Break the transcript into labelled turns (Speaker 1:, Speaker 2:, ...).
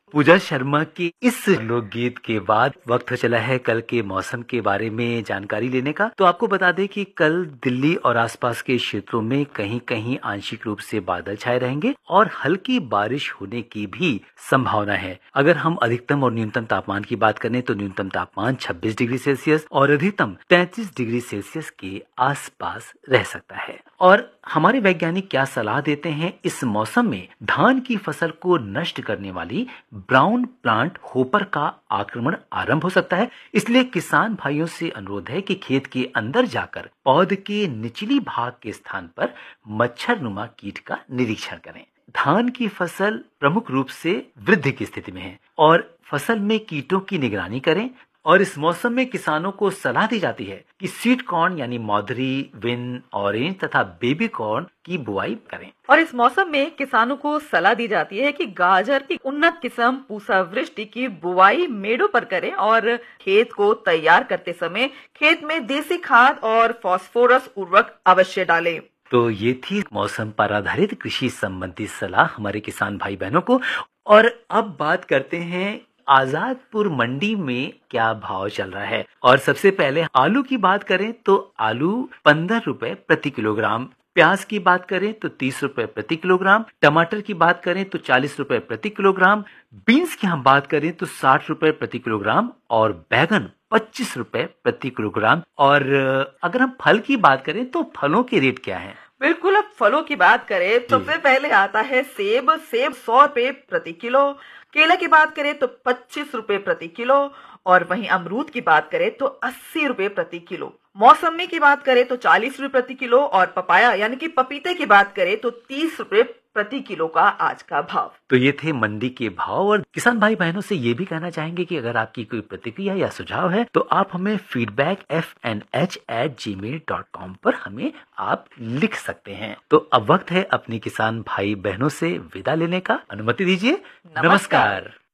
Speaker 1: पूजा शर्मा की इस लोकगीत के बाद वक्त चला है कल के मौसम के बारे में जानकारी लेने का। तो आपको बता दें कि कल दिल्ली और आसपास के क्षेत्रों में कहीं कहीं आंशिक रूप से बादल छाए रहेंगे और हल्की बारिश होने की भी संभावना है। अगर हम अधिकतम और न्यूनतम तापमान की बात करें तो न्यूनतम तापमान 26 डिग्री सेल्सियस और अधिकतम 33 डिग्री सेल्सियस के आसपास रह सकता है। और हमारे वैज्ञानिक क्या सलाह देते हैं, इस मौसम में धान की फसल को नष्ट करने वाली ब्राउन प्लांट होपर का आक्रमण आरंभ हो सकता है। इसलिए किसान भाइयों से अनुरोध है कि खेत के अंदर जाकर पौध के निचली भाग के स्थान पर मच्छरनुमा कीट का निरीक्षण करें। धान की फसल प्रमुख रूप से वृद्धि की स्थिति में है और फसल में कीटों की निगरानी करें। और इस मौसम में किसानों को सलाह दी जाती है कि स्वीट कॉर्न यानी मौधरी, विन, ऑरेंज तथा बेबी कॉर्न की बुआई करें।
Speaker 2: और इस मौसम में किसानों को सलाह दी जाती है कि गाजर की उन्नत किस्म पूसा वृष्टि की बुआई मेड़ों पर करें और खेत को तैयार करते समय खेत में देसी खाद और फास्फोरस उर्वरक अवश्य डालें।
Speaker 1: तो ये थी मौसम पर आधारित कृषि संबंधी सलाह हमारे किसान भाई बहनों को। और अब बात करते हैं आजादपुर मंडी में क्या भाव चल रहा है। और सबसे पहले आलू की बात करें तो आलू 15 रुपए प्रति किलोग्राम, प्याज की बात करें तो 30 रुपए प्रति किलोग्राम, टमाटर की बात करें तो 40 रुपए प्रति किलोग्राम, बीन्स की हम बात करें तो 60 रुपए प्रति किलोग्राम और बैगन 25 रुपए प्रति किलोग्राम। और अगर हम फल की बात करें तो फलों के रेट क्या है?
Speaker 2: बिल्कुल, अब फलों की बात करें तो सबसे पहले आता है सेब 100 रुपए प्रति किलो, केला की बात करें तो 25 रुपए प्रति किलो और वहीं अमरूद की बात करें तो 80 रुपए प्रति किलो। मौसमी की बात करें तो 40 रुपए प्रति किलो और पपाया यानी कि पपीते की बात करें तो 30 रुपए प्रति किलो का आज का भाव।
Speaker 1: तो ये थे मंडी के भाव। और किसान भाई बहनों से ये भी कहना चाहेंगे कि अगर आपकी कोई प्रतिक्रिया या सुझाव है तो आप हमें feedback@gmail.com पर हमें आप लिख सकते हैं। तो अब वक्त है अपनी किसान भाई बहनों से विदा लेने का। अनुमति दीजिए। नमस्कार।